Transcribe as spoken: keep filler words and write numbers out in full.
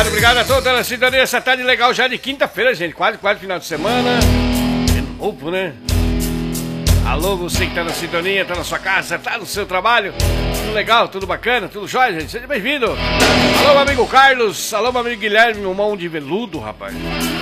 Obrigado, obrigado a todos na sintonia. Essa tarde legal já de quinta-feira, gente. Quase, quase final de semana. De novo, né? Alô, você que tá na sintonia, tá na sua casa, tá no seu trabalho. Tudo legal, tudo bacana, tudo jóia, gente. Seja bem-vindo. Alô, meu amigo Carlos. Alô, meu amigo Guilherme, meu mão de veludo, rapaz.